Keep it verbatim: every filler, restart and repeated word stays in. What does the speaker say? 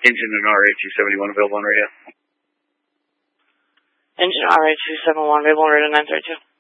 Engine and R A two seventy-one available on radio. Engine R A two seventy-one available on radio nine thirty-two.